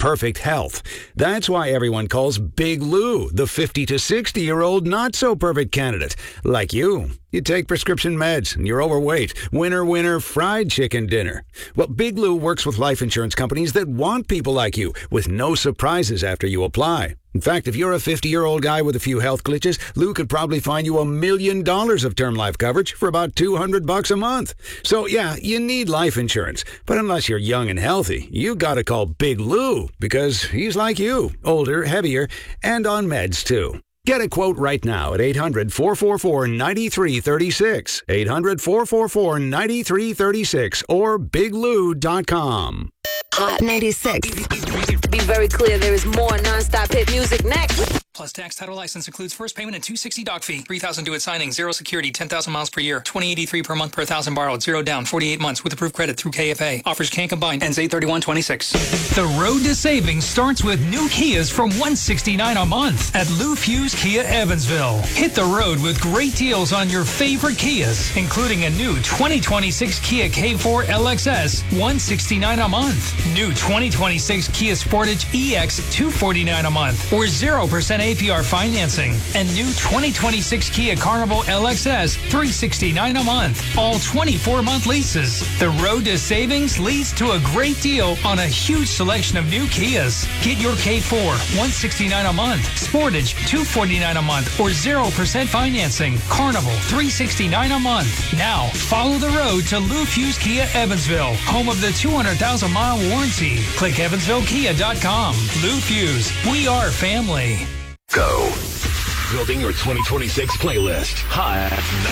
perfect health. That's why everyone calls Big Lou the 50 to 60-year-old not-so-perfect candidate. Like you. You take prescription meds and you're overweight. Winner, winner, fried chicken dinner. Well, Big Lou works with life insurance companies that want people like you with no surprises after you apply. In fact, if you're a 50-year-old guy with a few health glitches, Lou could probably find you $1 million of term life coverage for about $200 a month. So, yeah, you need life insurance. But unless you're young and healthy, you gotta call Big Lou because he's like you, older, heavier, and on meds, too. Get a quote right now at 800-444-9336, 800-444-9336, or biglou.com. Hot 96. Be very clear, there is more non-stop hit music next. Plus tax, title, license includes first payment and $260 doc fee. 3,000 due at signing, 0 security, 10,000 miles per year, $20.83 per month per 1,000 borrowed, 0 down, 48 months with approved credit through KFA. Offers can't combine. Ends 8/31/26. The road to savings starts with new Kias from $169 a month at Lou Fuse Kia Evansville. Hit the road with great deals on your favorite Kias, including a new 2026 Kia K4 LXS, $169 a month. New 2026 Kia Sportage EX, $249 a month, or 0% APR financing. And new 2026 Kia Carnival LXS, $369 a month. All 24-month leases. The road to savings leads to a great deal on a huge selection of new Kias. Get your K4, $169 a month. Sportage, $249 a month, or 0% financing. Carnival, $369 a month. Now, follow the road to Lou Fuse Kia Evansville, home of the 200,000-mile warranty. Click EvansvilleKia.com. Lou Fuse, we are family. Go. Building your 2026 playlist. Hot